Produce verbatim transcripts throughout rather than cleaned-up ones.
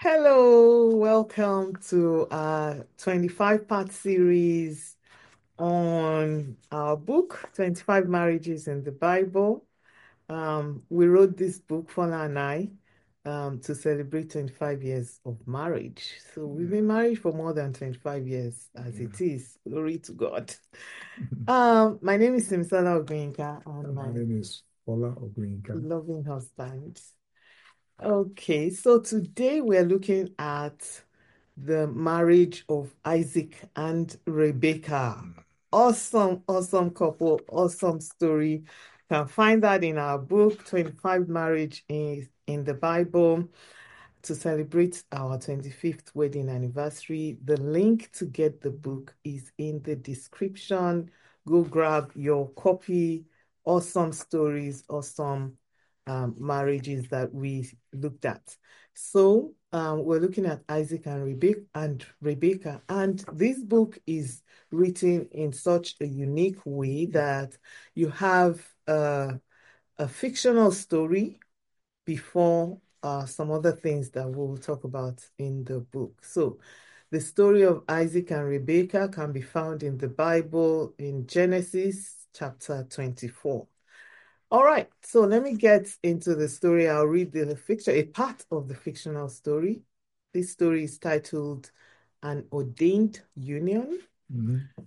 Hello, welcome to our twenty-five part series on our book, twenty-five Marriages in the Bible. Um, we wrote this book, Fola and I, um, to celebrate twenty-five years of marriage. So we've been married for more than twenty-five years as Yeah. it is. Glory to God. Um, my name is Simisala Ogbenka, and My my name is Paula Ogwinka. loving husband. Okay, so today we're looking at the marriage of Isaac and Rebecca. Awesome, awesome couple, awesome story. You can find that in our book, twenty-five Marriage in, in the Bible, to celebrate our twenty-fifth wedding anniversary. The link to get the book is in the description. Go grab your copy. Awesome stories, awesome um, marriages that we looked at. So um, we're looking at Isaac and Rebecca, and Rebecca, and this book is written in such a unique way that you have uh, a fictional story before uh, some other things that we'll talk about in the book. So the story of Isaac and Rebecca can be found in the Bible in Genesis chapter twenty-four. All right, so let me get into the story. I'll read the fiction, a part of the fictional story. This story is titled An Ordained Union. Mm-hmm.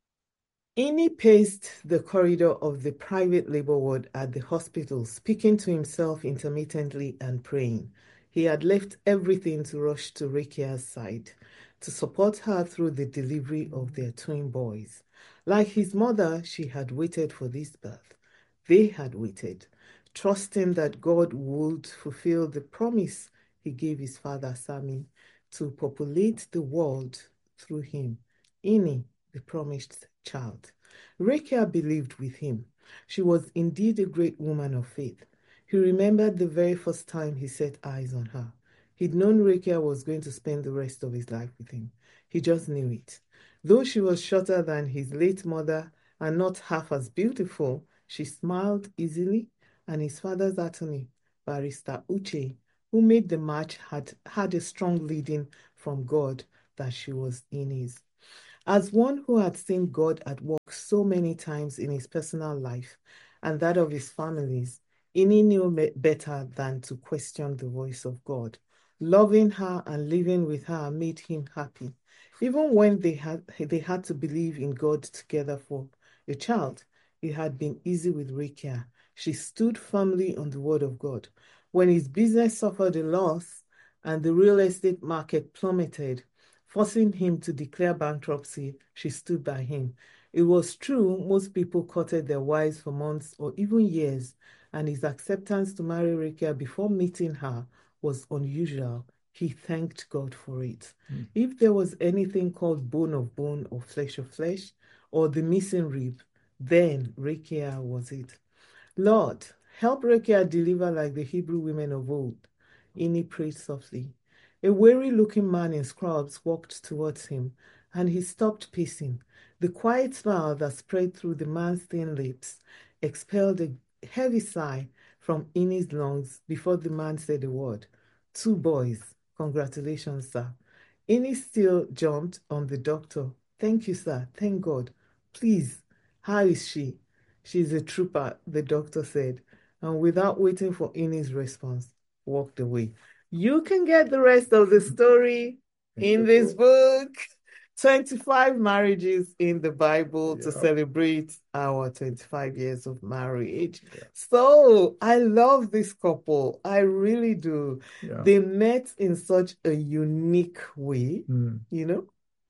Ini paced the corridor of the private labor ward at the hospital, speaking to himself intermittently and praying. He had left everything to rush to Rekia's side to support her through the delivery of their twin boys. Like his mother, she had waited for this birth. They had waited, trusting that God would fulfill the promise he gave his father Sami to populate the world through him. Ini, the promised child. Rekia believed with him. She was indeed a great woman of faith. He remembered the very first time he set eyes on her. He'd known Rekia was going to spend the rest of his life with him. He just knew it. Though she was shorter than his late mother and not half as beautiful, she smiled easily, and his father's attorney, Barrister Uche, who made the match, had had a strong leading from God that she was in his. As one who had seen God at work so many times in his personal life and that of his families, Ini knew better than to question the voice of God. Loving her and living with her made him happy. Even when they had they had to believe in God together for a child, it had been easy with Rekia. She stood firmly on the word of God. When his business suffered a loss and the real estate market plummeted, forcing him to declare bankruptcy, she stood by him. It was true, most people courted their wives for months or even years, and his acceptance to marry Rekia before meeting her was unusual. He thanked God for it. Mm. If there was anything called bone of bone or flesh of flesh, or the missing rib, then Rekia was it. Lord, help Rekia deliver like the Hebrew women of old. Ini prayed softly. A weary-looking man in scrubs walked towards him, and he stopped pacing. The quiet smile that spread through the man's thin lips expelled a heavy sigh from Ini's lungs before the man said a word. Two boys. Congratulations, sir. Ini still jumped on the doctor. Thank you, sir. Thank God. Please, how is she? She's a trooper, the doctor said, and without waiting for Ini's response, walked away. You can get the rest of the story in this book. twenty-five marriages in the Bible to Yeah. celebrate our twenty-five years of marriage. Yeah. So I love this couple. I really do. Yeah. They met in such a unique way, Mm. you know,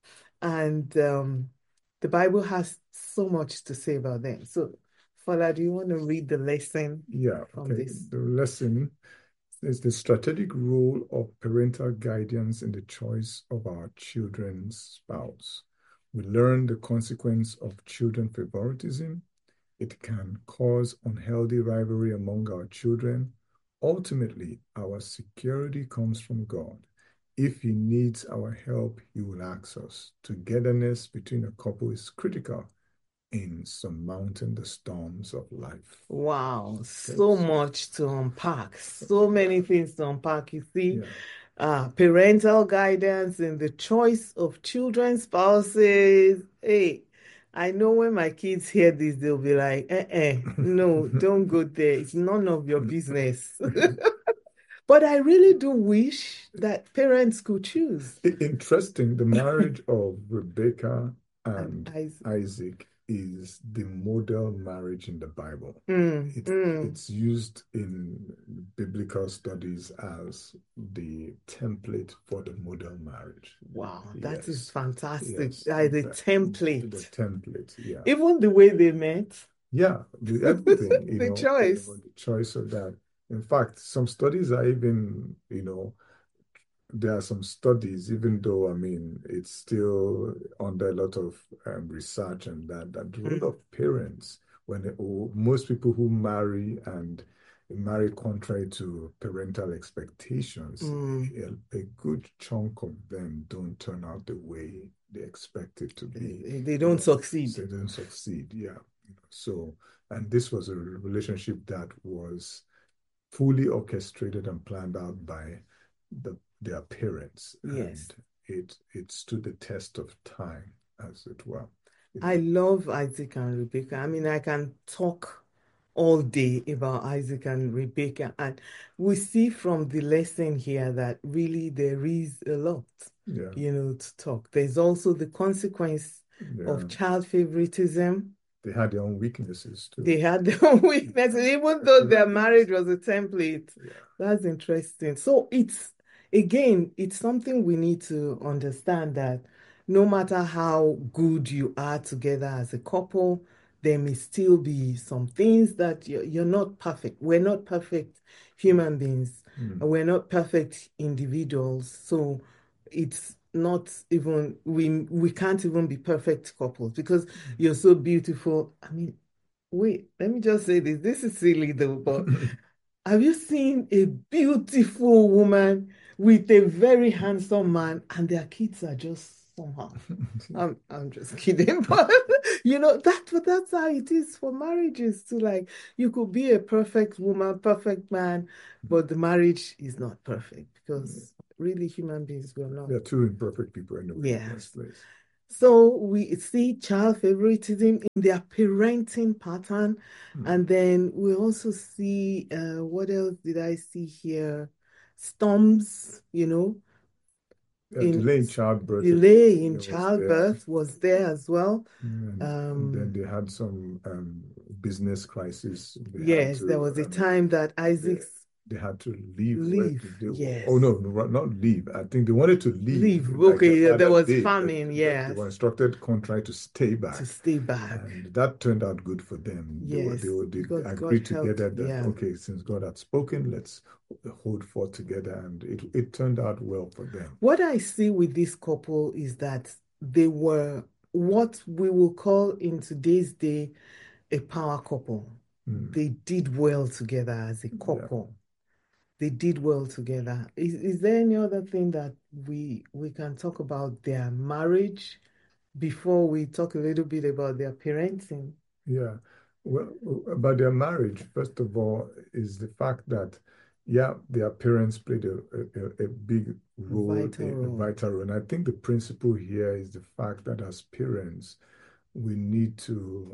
and um, the Bible has so much to say about them. So, Fala, do you want to read the lesson Yeah. from Okay. this? The lesson is the strategic role of parental guidance in the choice of our children's spouse. We learn the consequence of children favoritism. It can cause unhealthy rivalry among our children. Ultimately, our security comes from God. If he needs our help, he will ask us. Togetherness between a couple is critical in surmounting the storms of life. Wow, so much to unpack, so many things to unpack. You see, Yeah. Ah, parental guidance in the choice of children's spouses. Hey, I know when my kids hear this, they'll be like, eh, no, don't go there. It's none of your business. But I really do wish that parents could choose. Interesting, the marriage of Rebecca And and I, Isaac is the model marriage in the Bible. mm, It, mm. it's used in biblical studies as the template for the model marriage. Wow, that is Yes, fantastic. yes, Uh, the that, the template, template, yeah. even the way they met, Yeah, the, everything, you the know, you know, choice. the choice of that. In fact, some studies are even, you know, there are some studies, even though, I mean, it's still under a lot of um, research and that, that the role Mm, of parents, when they, oh, most people who marry and marry contrary to parental expectations, mm. a, a good chunk of them don't turn out the way they expect it to be, They, they you don't know, succeed. so they don't succeed. Yeah. So, and this was a relationship that was fully orchestrated and planned out by the their parents, Yes. and it it stood the test of time, as it were. You I know, love Isaac and Rebecca. I mean, I can talk all day about Isaac and Rebecca, and we see from the lesson here that really there is a lot, yeah, you know, to talk. There's also the consequence yeah. of child favoritism. They had their own weaknesses too. They had their own weaknesses, even though their marriage was a template. Yeah. That's interesting. So it's, again, it's something we need to understand that no matter how good you are together as a couple, there may still be some things that you're, you're not perfect. We're not perfect human beings. Mm. We're not perfect individuals. So it's not even, we we can't even be perfect couples because you're so beautiful. I mean, wait, let me just say this. This is silly though, but have you seen a beautiful woman with a very handsome man and their kids are just somehow? I'm I'm just kidding, but you know that but that's how it is for marriages too. Like you could be a perfect woman, perfect man, but the marriage is not perfect because really human beings were not. They're two imperfect people anyway in the Yes. first place. So we see child favoritism in their parenting pattern. Mm. And then we also see, uh, what else did I see here? Storms, you know, Yeah, in delay in childbirth, delay in it was there. childbirth was there as well. And, and then Um, they had some um, business crisis. They had yes, there to, was a I mean, time that they, Isaac's they had to leave work. leave. They, oh Yes, no, no, not leave. I think they wanted to leave, leave. like their Okay, there father was did, but, famine. but they Yes, were instructed contrary to stay to back. stay back. And that turned out good for them. They were, they Yes, were, they because God agreed helped. together that, Yeah. okay, since God had spoken, let's hold forth together. And it, it turned out well for them. What I see with this couple is that they were what we will call in today's day a power couple. Mm. They did well together as a Yeah. couple. They did well together. Is, is there any other thing that we we can talk about their marriage before we talk a little bit about their parenting? Yeah. Well, about their marriage, first of all, is the fact that, yeah, their parents played a, a, a big role, Vital a, a role. vital role. And I think the principle here is the fact that as parents, we need to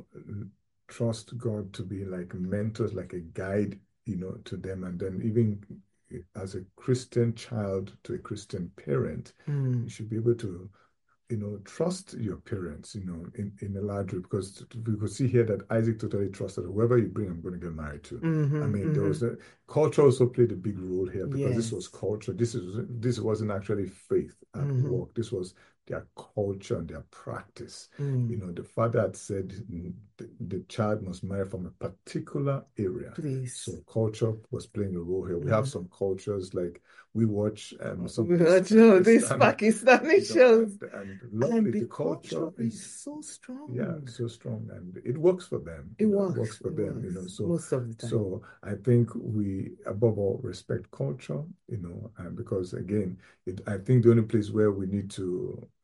trust God to be like mentors, like a guide, you know, to them. And then even as a Christian child to a Christian parent, Mm. you should be able to you know, trust your parents, you know, in, in a large way, because we could see here that Isaac totally trusted whoever you bring, I'm going to get married to. Mm-hmm, I mean, there mm-hmm. was a culture also played a big role here because Yes. this was culture. This is this wasn't actually faith at Mm-hmm. work. This was their culture and their practice. Mm. You know, the father had said the, the child must marry from a particular area. Please. So culture was playing a role here. We Mm-hmm. have some cultures like we watch um, some We watch all these Pakistani you know, shows. and, and lovely. And the, The culture culture is is so strong. yeah, so strong, and it works for them. It You know, it works. works for It them. You know, works so most of the time. so I think we above all respect culture. You know, and because again, it, I think the only place where we need to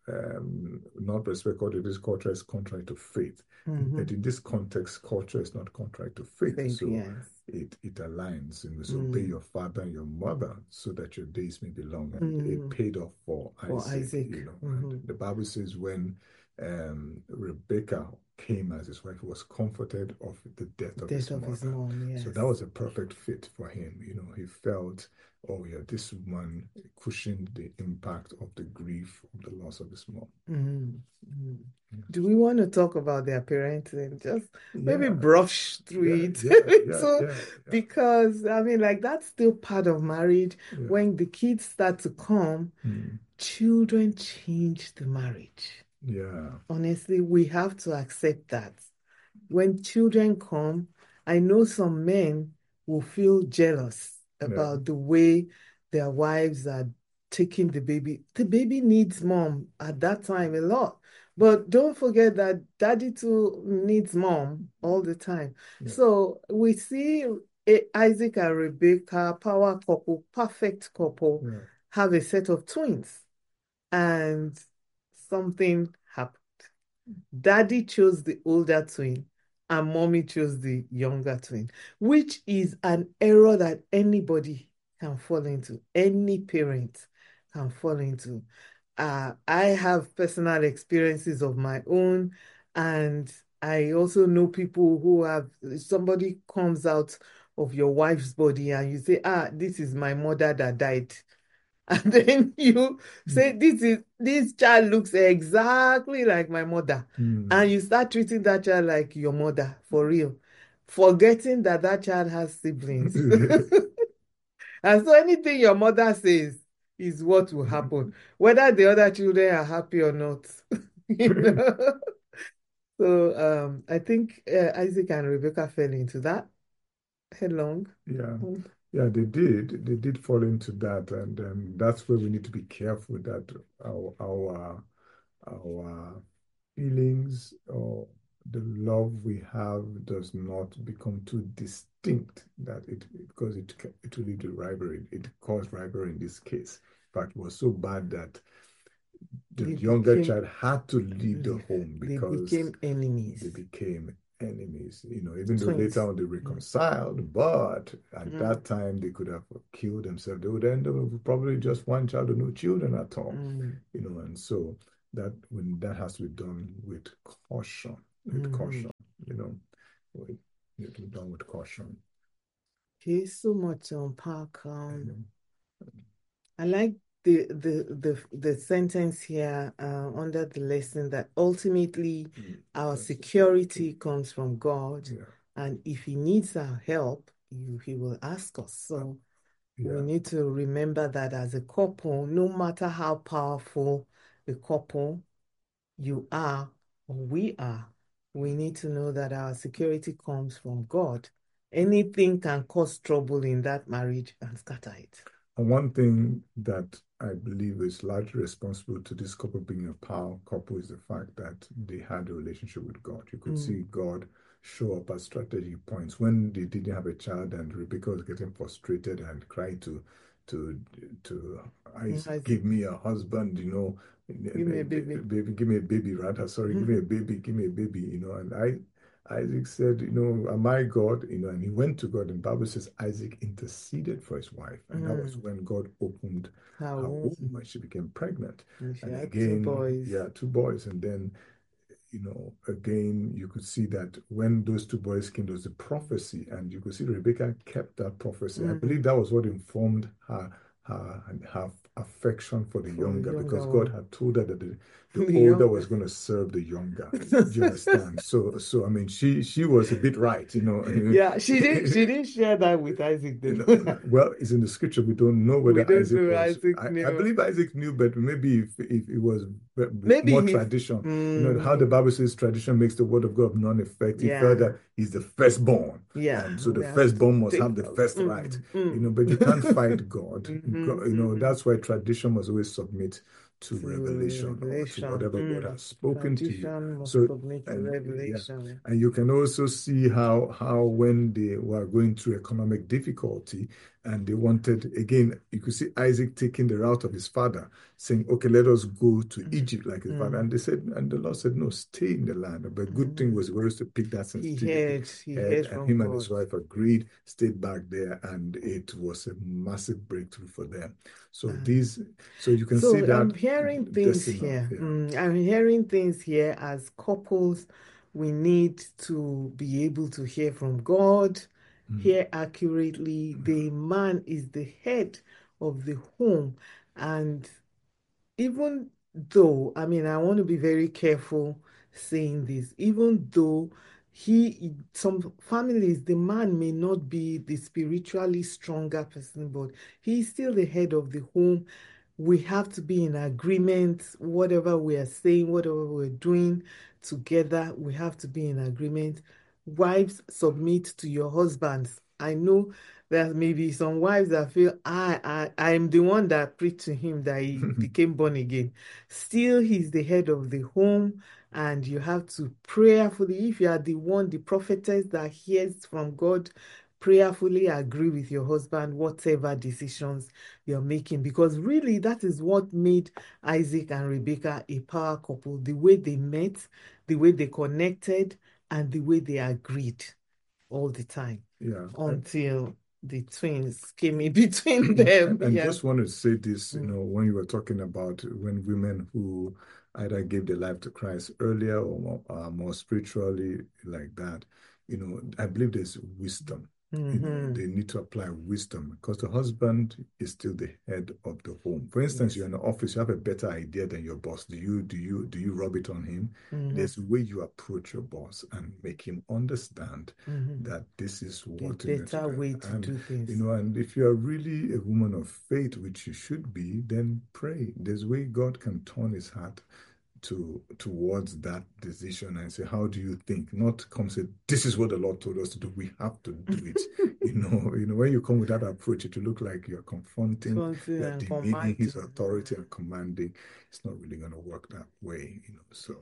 um, not respect culture, this culture is contrary to faith. Mm-hmm. But in this context, culture is not contrary to faith. Faith, so yes. it, it aligns. You must Mm. obey your father and your mother so that your days may be long. And Mm. it paid off for, For Isaac, Isaac. you know. Mm-hmm. And the Bible says when um, Rebecca came as his wife, he was comforted of the death of, Death his, of mother. his mom. Yes. So that was a perfect fit for him. You know, he felt, oh yeah, this woman cushioned the impact of the grief of the loss of his mom. Mm-hmm. Mm-hmm. Yeah. Do we want to talk about their parenting? Just maybe Yeah. brush through Yeah, it. yeah, yeah, so, yeah, yeah. because I mean, like that's still part of marriage. Yeah. When the kids start to come, Mm. children change the marriage. Yeah. Honestly, we have to accept that. When children come, I know some men will feel jealous about Yeah. the way their wives are taking the baby. The baby needs mom at that time a lot. But don't forget that daddy too needs mom all the time. Yeah. So we see Isaac and Rebecca, power couple, perfect couple, Yeah. have a set of twins. And something happened. Daddy chose the older twin and mommy chose the younger twin, which is an error that anybody can fall into, any parent can fall into. Uh, I have personal experiences of my own, and I also know people who have, somebody comes out of your wife's body and you say, ah, this is my mother that died. And then you say, this is this child looks exactly like my mother. Mm. And you start treating that child like your mother, for real, forgetting that that child has siblings. And so anything your mother says is what will happen, whether the other children are happy or not. You know? So um, I think uh, Isaac and Rebecca fell into that headlong. Yeah. Mm. Yeah, they did. They did fall into that, and um, that's where we need to be careful that our our our feelings or the love we have does not become too distinct. That it because it it will lead to rivalry. It caused rivalry in this case. In fact, it was so bad that the They younger became, child had to leave the home they because became enemies. they became enemies, you know, even though Twins. later on they reconciled, but at Mm. that time they could have killed themselves. They would end up with probably just one child or no children at all, Mm. you know, and so that when that has to be done with caution, with Mhm. caution, you know, with, it has to be done with caution. Okay, so much to unpack. Um, Mhm. I like the the the the sentence here uh, under the lesson that ultimately Mm. our That's it. security comes from God, Yeah, and if He needs our help, you, He will ask us. So we yeah, need to remember that as a couple, no matter how powerful the couple you are or we are, we need to know that our security comes from God. Anything can cause trouble in that marriage and scatter it. and one thing that I believe is largely responsible to this couple being a power couple is the fact that they had a relationship with God. You could Mm. see God show up at strategic points when they didn't have a child and Rebecca was getting frustrated and cried to to to Isaac, Isaac. give me a husband, you know, Give me a baby. baby, give me a baby, rather, sorry, give me a baby, give me a baby, you know, and I Isaac said, you know, am I God? You know, and he went to God, and the Bible says Isaac interceded for his wife, and that was Mm. when God opened Her her womb. womb and she became pregnant. And she And had two again, boys. yeah, two boys, and then you know, again, you could see that when those two boys came, there was a prophecy, and you could see Rebecca kept that prophecy. I Mm. believe that was what informed her her her affection for the For the younger, younger because God one. had told her that the, the The older younger. was going to serve the younger. Do you understand? So, so I mean, she she was a bit right, you know. Yeah, she didn't she didn't share that with Isaac You though. know, well, it's in the scripture. We don't know We whether don't Isaac know was. Isaac I, I knew. believe Isaac knew, but maybe if, if it was b- b- Maybe more he's tradition, you know, how the mm, Bible says tradition makes the word of God non-effective. yeah. Further, he's the firstborn, Yeah. and so the We have to firstborn must take have the those. first Mm, right. mm. You know, but you can't fight God. Mhm, God- You know, mhm. that's why tradition must always submit to To revelation or to revelation. whatever God Mm. has spoken to you. Tradition must So, submit to and yeah, revelation. and you can also see how how when they were going through economic difficulty, And they wanted, again, you could see Isaac taking the route of his father, saying, okay, let us go to Egypt like his father. Mm. And they said, and the Lord said, no, stay in the land. But good thing Mm. was he was to pick that He sensitivity heard, he head, heard and from him and his God. wife agreed, stayed back there, and it was a massive breakthrough for them. So Uh, these, so you can see so that I'm hearing things decimal, here. yeah. Mm, I'm hearing things here as couples. We need to be able to hear from God, Mm. hear accurately. The man is the head of the home. And even though, I mean, I want to be very careful saying this, even though he, some families, the man may not be the spiritually stronger person, but he's still the head of the home. We have to be in agreement, whatever we are saying, whatever we're doing together, we have to be in agreement. Wives, submit to your husbands. I know there may be some wives that feel I I I am the one that preached to him that he became born again. Still, he's the head of the home, and you have to prayerfully, if you are the one, the prophetess that hears from God, prayerfully agree with your husband, whatever decisions you're making, because really that is what made Isaac and Rebecca a power couple, the way they met, the way they connected, and the way they agreed all the time. Yeah. Until the twins came in between them. And Yeah. just want to say this, you Mm. know, when you were talking about when women who either gave their life to Christ earlier or more, uh, more spiritually like that, you know, I believe there's wisdom. You know, Mm-hmm. they need to apply wisdom because the husband is still the head of the home. For instance, Yes. you're in the office, you have a better idea than your boss. Do you do you do you rub it on him? Mm-hmm. There's a way you approach your boss and make him understand Mm-hmm. that this is The what you need to better do. way to And do things. you know, and if you are really a woman of faith, which you should be, then pray. There's a way God can turn his heart to towards that decision and say, how do you think? Not come say, this is what the Lord told us to do. We have to do it. You know, you know, when you come with that approach, it will look like you're confronting, Something you're and demeaning his commanding. authority and commanding. It's not really going to work that way, you know. So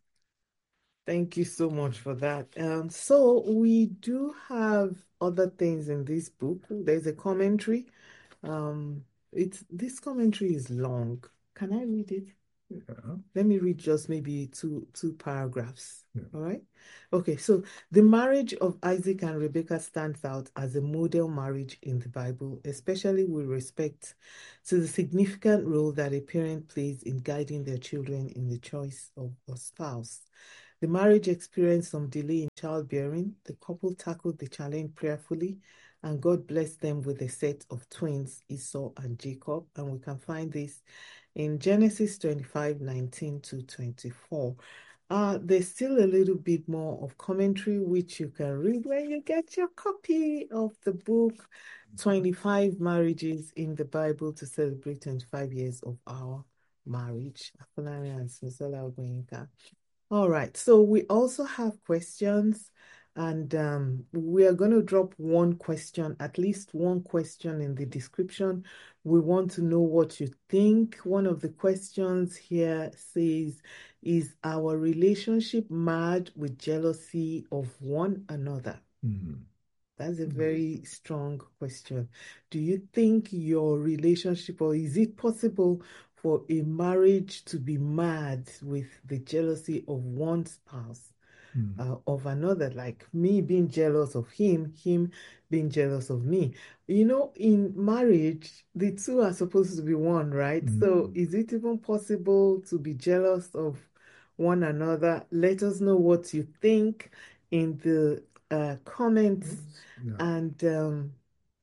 Thank you so much for that. Um, so we do have other things in this book. There's a commentary. Um, it's this commentary is long. Can I read it? yeah. Let me read just maybe two two paragraphs. Yeah. All right. Okay, so the marriage of Isaac and Rebekah stands out as a model marriage in the Bible, especially with respect to the significant role that a parent plays in guiding their children in the choice of a spouse. The marriage experienced some delay in childbearing. The couple tackled the challenge prayerfully, and God blessed them with a set of twins, Esau and Jacob. And we can find this in Genesis twenty-five, nineteen to twenty-four. Uh, there's still a little bit more of commentary, which you can read when you get your copy of the book, twenty-five Marriages in the Bible to Celebrate twenty-five Years of Our Marriage. Afolari and Sisola Ogoyinka. All right, so we also have questions, and um, we are going to drop one question, at least one question in the description. We want to know what you think. One of the questions here says, is our relationship marred with jealousy of one another? Mm-hmm. That's a very strong question. Do you think your relationship, or is it possible for a marriage to be marred with the jealousy of one spouse, Mm. uh, of another, like me being jealous of him, him being jealous of me? You know, in marriage, the two are supposed to be one, right? Mm. So is it even possible to be jealous of one another? Let us know what you think in the uh, comments. Yeah. And um,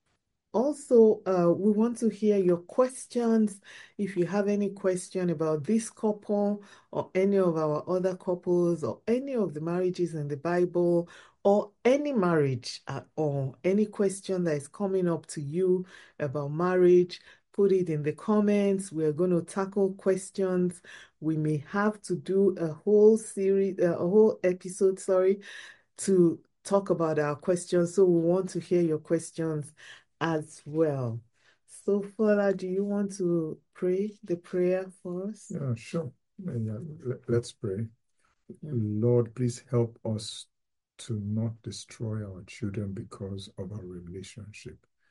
also, uh, we want to hear your questions. If you have any question about this couple or any of our other couples or any of the marriages in the Bible or any marriage at all, any question that is coming up to you about marriage, put it in the comments. We're going to tackle questions. We may have to do a whole series, uh, a whole episode, sorry, to talk about our questions. So we want to hear your questions as well. So, Fola, do you want to pray the prayer for us? Yeah, sure. Yeah, let's pray. Mm. Lord, please help us to not destroy our children because of our relationship.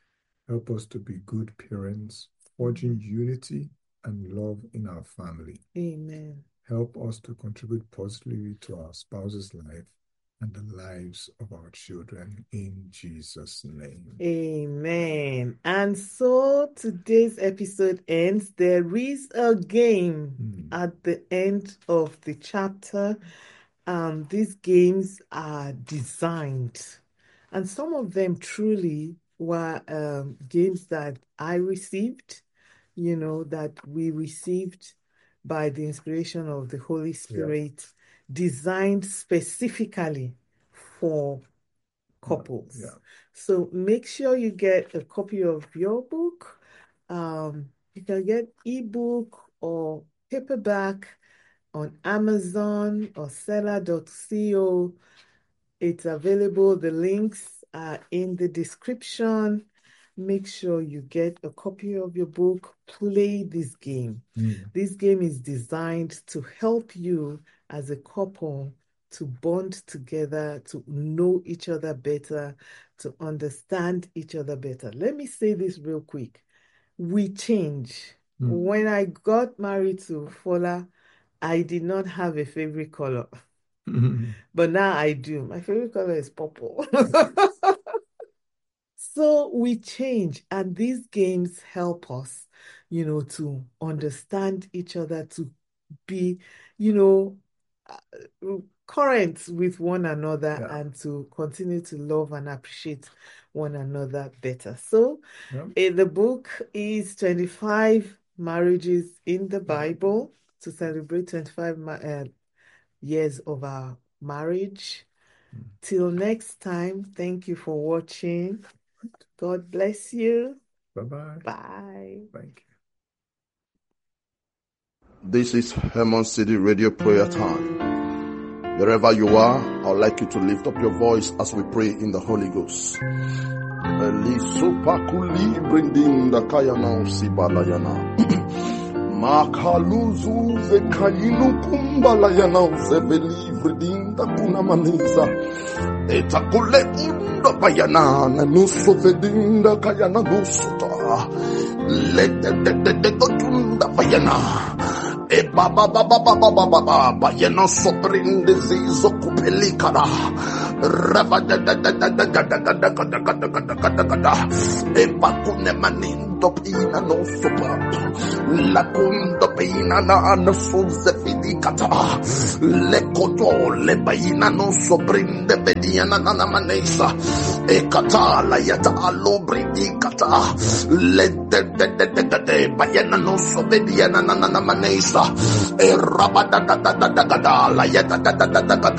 Help us to be good parents, forging unity and love in our family. Amen. Help us to contribute positively to our spouse's life and the lives of our children, in Jesus' name. Amen. And so today's episode ends. There is a game mm. at the end of the chapter. Um, these games are designed, and some of them truly were um, games that I received, you know, that we received by the inspiration of the Holy Spirit, yeah. designed specifically for couples. Yeah. So make sure you get a copy of your book. Um, you can get ebook or paperback on Amazon or seller dot co. It's available. The links are in the description. Make sure you get a copy of your book. Play this game. Mm. This game is designed to help you as a couple to bond together, to know each other better, to understand each other better. Let me say this real quick. We change. Mm. When I got married to Fola, I did not have a favorite color. Mm-hmm. But now I do. My favorite color is purple. So we change, and these games help us, you know, to understand each other, to be, you know, uh, current with one another, yeah. and to continue to love and appreciate one another better. So yeah. in the book is twenty-five marriages in the Bible to celebrate twenty-five uh, years of our marriage. Mm. Till next time, thank you for watching. God bless you. Bye-bye. Bye. Thank you. This is Hermon City Radio Prayer Time. Wherever you are, I would like you to lift up your voice as we pray in the Holy Ghost. Makaluzu ze kainu kumbala yana uzeveli vridinda kuna maniza etakule unda bayana na nuso vedinda kayana nusuta lete de de de gotunda bayana e baba baba baba baba bayana sobrinde zizo kupelikara rava da da da da da da da da da da da da da e bakune manindo pina no sopa la kundo pina na na suze fidikata le koto le baina no sobrinde bediana na na manesa e kata la yata alobridi kata le de de de de de bayana no sobediana na na manesa e rabada da da da da da la yata da da da da